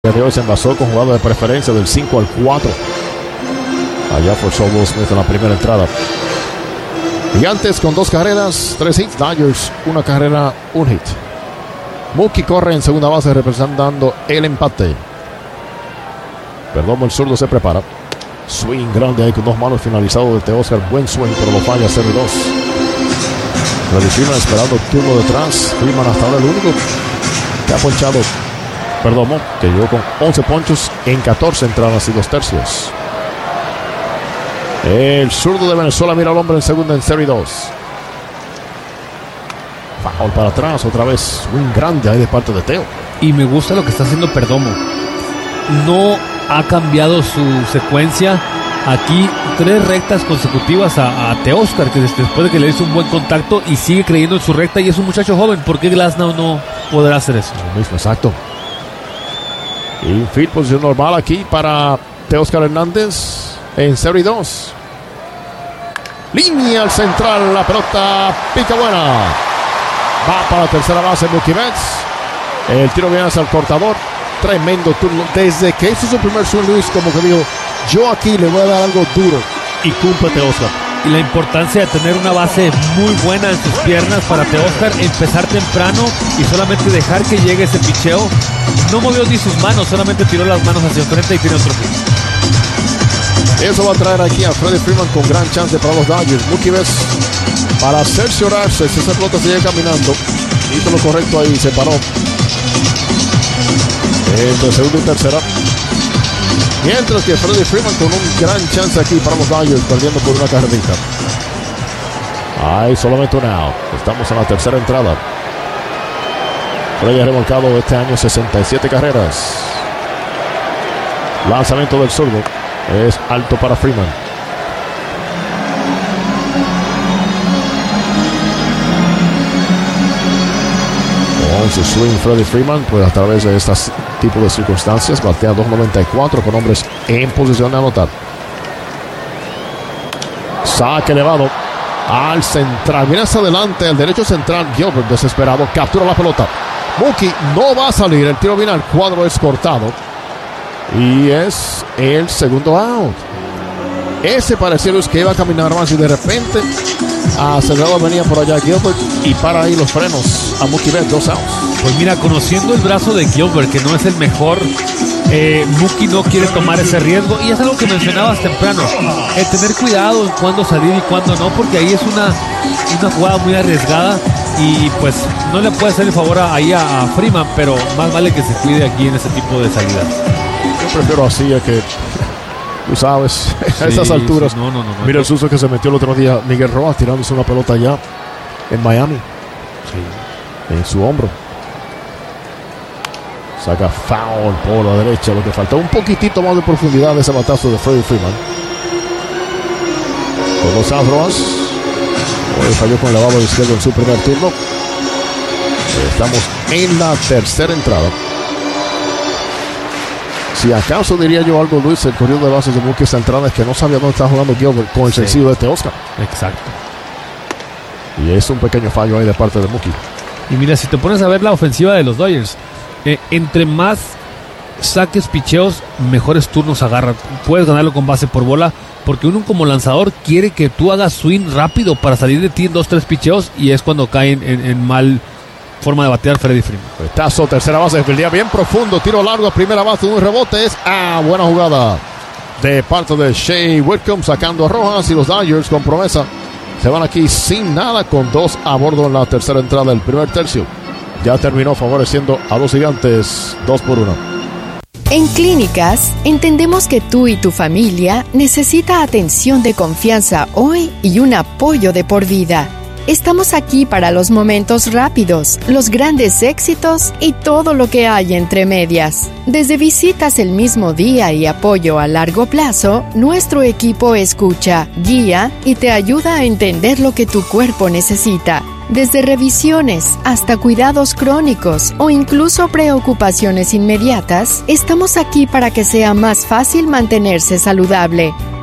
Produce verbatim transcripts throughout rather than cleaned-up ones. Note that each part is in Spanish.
de hoy se envasó con jugada de preferencia del cinco al cuatro. Allá forzó Will Smith en la primera entrada. Gigantes con dos carreras, tres hits. Dodgers, una carrera, un hit. Mookie corre en segunda base representando el empate. Perdomo, el zurdo se prepara. Swing grande ahí con dos manos, finalizado de Teoscar. Buen swing, pero lo falla, cero y dos. Freddie Freeman esperando el turno detrás. Freeman hasta ahora el único que ha ponchado. Perdomo, que llegó con once ponchos en catorce entradas y dos tercios. El zurdo de Venezuela mira al hombre en segunda en cero y dos. Foul para atrás otra vez. Swing grande ahí de parte de Teo. Y me gusta lo que está haciendo Perdomo. No ha cambiado su secuencia. Aquí tres rectas consecutivas a, a Teoscar, que después de que le hizo un buen contacto y sigue creyendo en su recta, y es un muchacho joven. ¿Por qué Glasnow no podrá hacer eso? Lo mismo, exacto. Infield, posición normal aquí para Teoscar Hernández en cero y dos. Línea al central, la pelota pica buena. Va para la tercera base Mookie Betts. El tiro viene hacia el cortador. Tremendo turno. Desde que hizo su primer swing, Luis, como que dijo, yo aquí le voy a dar algo duro. Y cumple Teoscar. Y la importancia de tener una base muy buena en sus piernas para Teoscar, empezar temprano y solamente dejar que llegue ese picheo. No movió ni sus manos, solamente tiró las manos hacia enfrente y tiene otro hit. Eso va a traer aquí a Freddie Freeman con gran chance para los Dodgers. Mookie Betts, para cerciorarse si esa pelota sigue caminando, hizo lo correcto ahí, se paró. Entre segunda y tercera. Mientras que Freddie Freeman con un gran chance aquí para los Dodgers, perdiendo por una carrerita. Hay solamente un out. Estamos en la tercera entrada. Freddie ha remolcado este año sesenta y siete carreras. Lanzamiento del zurdo. Es alto para Freeman. Con su swing, Freddie Freeman, pues a través de este tipo de circunstancias, batea dos noventa y cuatro con hombres en posición de anotar. Saque elevado al central. Viene hacia adelante el derecho central. Gilbert, desesperado, captura la pelota. Mookie no va a salir. El tiro viene al cuadro, es cortado. Y es el segundo out. Ese parecía Luis que iba a caminar más y de repente acelerado venía por allá Gilbert y para ahí los frenos a Mookie Betts, dos outs. Pues mira, conociendo el brazo de Gilbert, que no es el mejor, eh, Mookie no quiere tomar ese riesgo, y es algo que mencionabas temprano, el tener cuidado en cuándo salir y cuándo no, porque ahí es una, una jugada muy arriesgada y pues no le puede hacer el favor a, ahí a, a Freeman, pero más vale que se cuide aquí en ese tipo de salidas. Yo prefiero así a que, tú sabes, a sí, estas alturas. Sí, no, no, no, no, mira el susto que se metió el otro día Miguel Rojas tirándose una pelota allá en Miami. Sí. En su hombro. Saca foul por la derecha. Lo que faltó un poquitito más de profundidad de ese batazo de Freddie Freeman. Con los Astros. Hoy falló con la baba de izquierda en su primer turno. Estamos en la tercera entrada. Si acaso diría yo algo, Luis, el corrido de bases de Mookie esta entrada es que no sabía dónde estaba jugando Gilbert con el sí. sencillo de Teoscar. Exacto. Y es un pequeño fallo ahí de parte de Mookie. Y mira, si te pones a ver la ofensiva de los Dodgers, eh, entre más saques picheos, mejores turnos agarran. Puedes ganarlo con base por bola, porque uno como lanzador quiere que tú hagas swing rápido para salir de ti en dos, tres picheos, y es cuando caen en, en mal forma de batear Freddie Freeman. Petazo, tercera base, el día bien profundo, tiro largo a primera base, un rebote, es ah, buena jugada de parte de Shea Whitcomb sacando a Rojas, y los Dodgers con promesa se van aquí sin nada con dos a bordo en la tercera entrada del primer tercio. Ya terminó favoreciendo a los Gigantes dos por uno. En Clínicas, entendemos que tú y tu familia necesita atención de confianza hoy y un apoyo de por vida. Estamos aquí para los momentos rápidos, los grandes éxitos y todo lo que hay entre medias. Desde visitas el mismo día y apoyo a largo plazo, nuestro equipo escucha, guía y te ayuda a entender lo que tu cuerpo necesita. Desde revisiones hasta cuidados crónicos o incluso preocupaciones inmediatas, estamos aquí para que sea más fácil mantenerse saludable.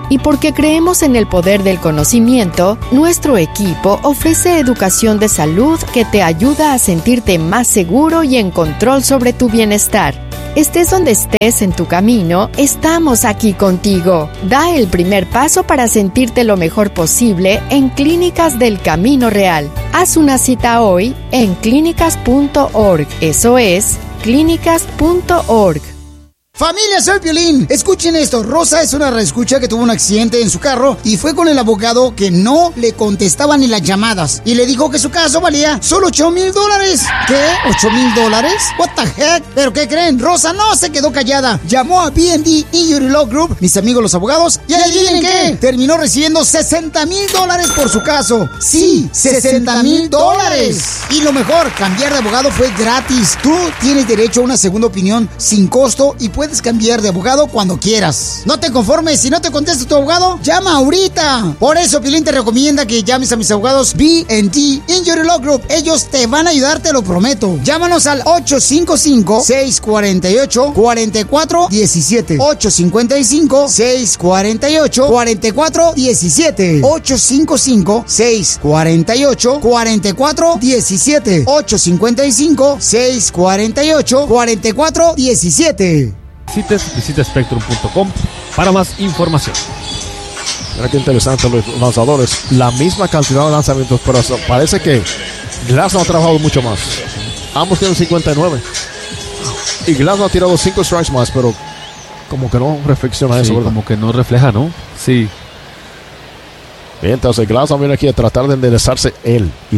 Y porque creemos en el poder del conocimiento, nuestro equipo ofrece educación de salud que te ayuda a sentirte más seguro y en control sobre tu bienestar. Estés donde estés en tu camino, estamos aquí contigo. Da el primer paso para sentirte lo mejor posible en Clínicas del Camino Real. Haz una cita hoy en clínicas punto org. Eso es, clínicas punto org. Familia, soy Piolín. Escuchen esto. Rosa es una reescucha que tuvo un accidente en su carro y fue con el abogado que no le contestaba ni las llamadas. Y le dijo que su caso valía solo ocho mil dólares. ¿Qué? ¿ocho mil dólares? What the heck? ¿Pero qué creen? Rosa no se quedó callada. Llamó a B and D Injury Law Group, mis amigos los abogados, y adivinen qué. Terminó recibiendo sesenta mil dólares por su caso. Sí, sesenta mil dólares. Y lo mejor, cambiar de abogado fue gratis. Tú tienes derecho a una segunda opinión sin costo y puedes Puedes cambiar de abogado cuando quieras. No te conformes, si no te contesta tu abogado, llama ahorita. Por eso Piolín te recomienda que llames a mis abogados B and D Injury Law Group. Ellos te van a ayudar, te lo prometo. Llámanos al ocho cinco cinco, seis cuatro ocho, cuatro cuatro uno siete. ocho cinco cinco, seis cuatro ocho, cuatro cuatro uno siete. ocho cinco cinco, seis cuatro ocho, cuatro cuatro uno siete. ocho cinco cinco, seis cuatro ocho, cuatro cuatro uno siete. Visites, visita Spectrum punto com para más información. Mira qué interesante los lanzadores. La misma cantidad de lanzamientos, pero parece que Glass no ha trabajado mucho más. Ambos tienen cincuenta y nueve. Y Glass no ha tirado cinco strikes más, pero como que no reflexiona Sí, eso, ¿verdad? como que no refleja, ¿no? Sí. Bien, entonces Glass viene aquí a tratar de enderezarse él. Y